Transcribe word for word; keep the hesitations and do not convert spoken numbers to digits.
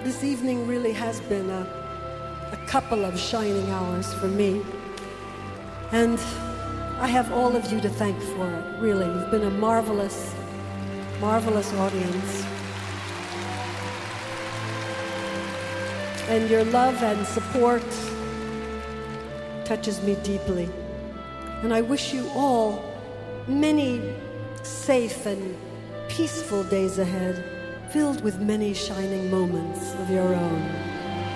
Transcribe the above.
this evening really has been a, a couple of shining hours for me. And I have all of you to thank for it, really. You've been a marvelous, marvelous audience. And your love and support touches me deeply. And I wish you all many safe and peaceful days ahead, filled with many shining moments of your own.